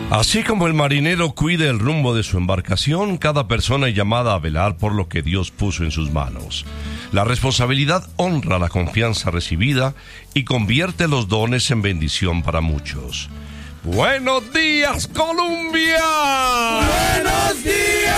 Así como el marinero cuida el rumbo de su embarcación, cada persona es llamada a velar por lo que Dios puso en sus manos. La responsabilidad honra la confianza recibida y convierte los dones en bendición para muchos. ¡Buenos días, Colombia! ¡Buenos días!